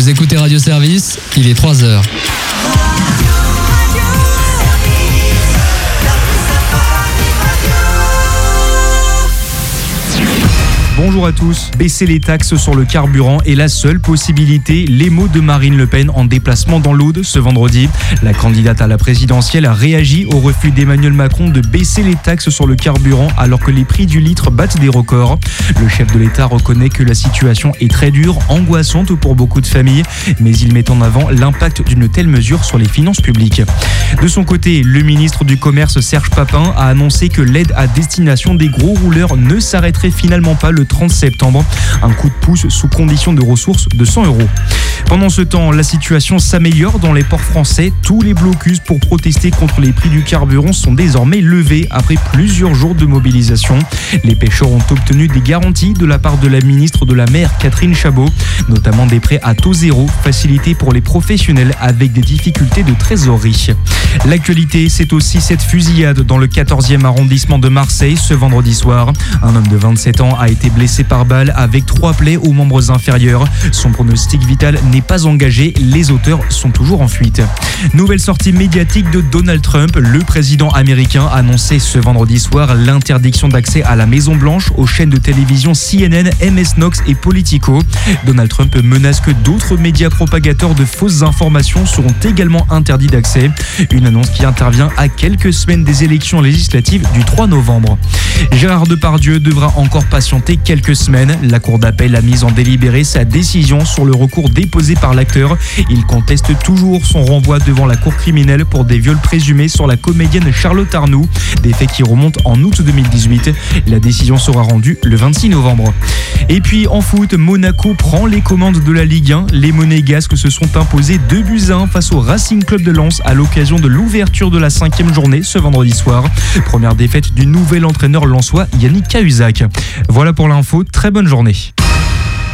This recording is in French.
Vous écoutez Radio Service, il est 3h. Bonjour à tous. Baisser les taxes sur le carburant est la seule possibilité. Les mots de Marine Le Pen en déplacement dans l'Aude ce vendredi. La candidate à la présidentielle a réagi au refus d'Emmanuel Macron de baisser les taxes sur le carburant alors que les prix du litre battent des records. Le chef de l'État reconnaît que la situation est très dure, angoissante pour beaucoup de familles, mais il met en avant l'impact d'une telle mesure sur les finances publiques. De son côté, le ministre du Commerce Serge Papin a annoncé que l'aide à destination des gros rouleurs ne s'arrêterait finalement pas le 30 septembre. Un coup de pouce sous condition de ressources de 100 €. Pendant ce temps, la situation s'améliore dans les ports français. Tous les blocus pour protester contre les prix du carburant sont désormais levés après plusieurs jours de mobilisation. Les pêcheurs ont obtenu des garanties de la part de la ministre de la Mer, Catherine Chabot, notamment des prêts à taux zéro, facilités pour les professionnels avec des difficultés de trésorerie. L'actualité, c'est aussi cette fusillade dans le 14e arrondissement de Marseille ce vendredi soir. Un homme de 27 ans a été blessé par balle avec 3 plaies aux membres inférieurs. Son pronostic vital n'est pas engagé. Les auteurs sont toujours en fuite. Nouvelle sortie médiatique de Donald Trump. Le président américain a annoncé ce vendredi soir l'interdiction d'accès à la Maison-Blanche aux chaînes de télévision CNN, MS Knox et Politico. Donald Trump menace que d'autres médias propagateurs de fausses informations seront également interdits d'accès. Une annonce qui intervient à quelques semaines des élections législatives du 3 novembre. Gérard Depardieu devra encore patienter quelques semaines. La cour d'appel a mis en délibéré sa décision sur le recours déposé par l'acteur. Il conteste toujours son renvoi devant la cour criminelle pour des viols présumés sur la comédienne Charlotte Arnoux. Des faits qui remontent en août 2018. La décision sera rendue le 26 novembre. Et puis en foot, Monaco prend les commandes de la Ligue 1. Les Monégasques se sont imposés 2-1 face au Racing Club de Lens à l'occasion de l'ouverture de la 5e journée ce vendredi soir. Première défaite du nouvel entraîneur lensois Yannick Cahuzac. Voilà pour l'info, très bonne journée.